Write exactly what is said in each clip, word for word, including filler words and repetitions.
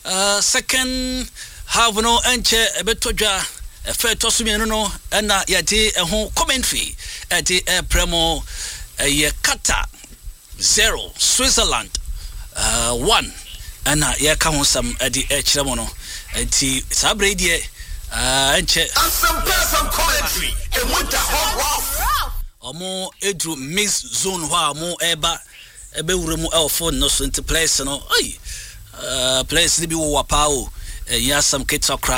uh, second half no enche ebetodwa efe tosumi no na yade ehon commentary ede premo ye Qatar zero Switzerland uh, one ana ye ka ho sam ede e kire mo no enti sabre die uh, enche some person commentary and with the whole omo edru mix zone wa mo eba ebe wure mu e phone no so into place no oi uh, place ni bi wo wapa o ya some kitokra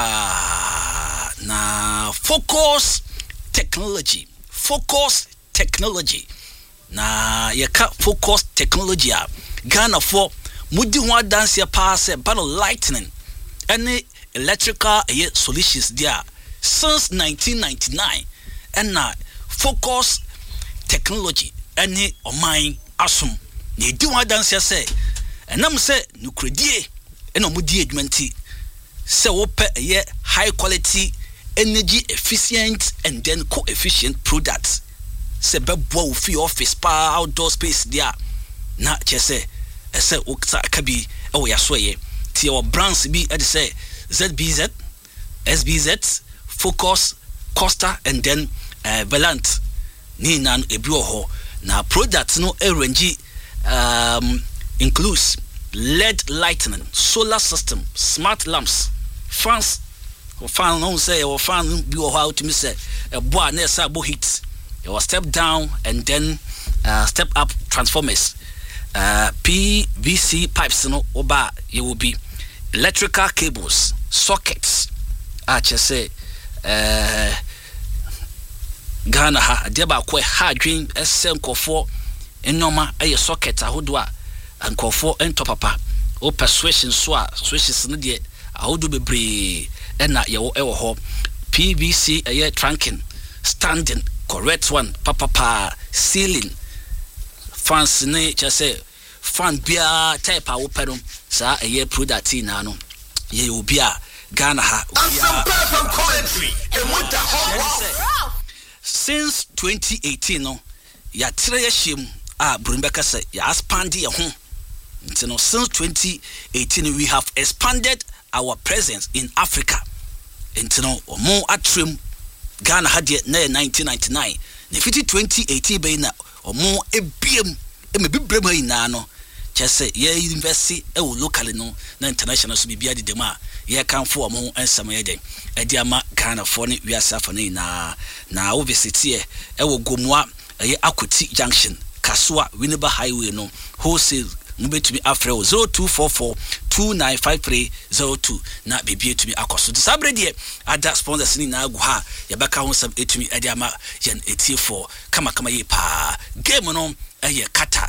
na focus technology focus technology na ye ka focus technology a Ghana for mudi ho dance ya pass e battle lightning any electrical uh, solutions there since nineteen ninety-nine and na focus technology any oman asum na di ho dance ya say enam say nukredie eno mudi adwumenti say wope ye high quality energy efficient and then co-efficient products say bebo fi office pa outdoor space there na che say say okta kabi e wo yasoye tie wo brands bi e say Z B Z S B Z Focus Costa and then uh, Valant ni nan ebi ho na products no e range um includes L E D lighting, solar system, smart lamps, fans. Or fan no say or fan be or how to me say a boy nessa bo hits. It was step down and then uh, step up transformers. Uh, P V C pipes no oba you will be electrical cables, sockets. I just say uh Ghana ha deba kwe hard dream esenko for enoma a socket ahodwa anko for ento papa o persuasion so a switches no de ahodo bebre ena ye wo ewo ho P V C aye trunking standing correct one papa pa ceiling fans ne cha say fan bia type a wo pedom sa aye product na no ye obi a Ghana ha since twenty eighteen no ya tre ya shem a Brumbeka say ya expand ye ho until since twenty eighteen we have expanded our presence in Africa. Until more atrim Ghana had yet nineteen ninety-nine. Nifiti twenty eighteen be na or more a B M a maybe brema in nano. Just say yeah university e locally no na international so bibia de dema ye kan for mo ansam ye den e dia ma Ghana for ne wiasa for ne na na obviously e wo gomwa e Akoti junction Kasua Winneba highway no wholesale mubetumi afre zero two four four two nine five three zero two na bibie tumi akoso de sabre de ada sponsors ni na agu ha ye beka ho sab etumi ade ama yen etie for kama kama ye pa game no eye Qatar